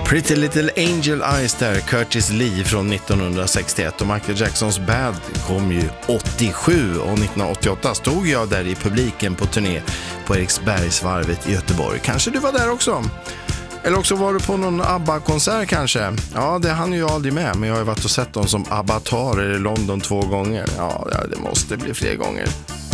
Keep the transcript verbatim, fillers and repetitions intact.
Pretty Little Angel Eyes där, Curtis Lee från nittonhundrasextioett, och Michael Jacksons Bad kom ju åttiosju, och nittonhundraåttioåtta stod jag där i publiken på turné på Eriksbergsvarvet i Göteborg. Kanske du var där också? Eller också var du på någon ABBA-konsert kanske? Ja, det hann ju aldrig med, men jag har ju varit och sett dem som ABBA-tarer i London två gånger. Ja, det måste bli fler gånger.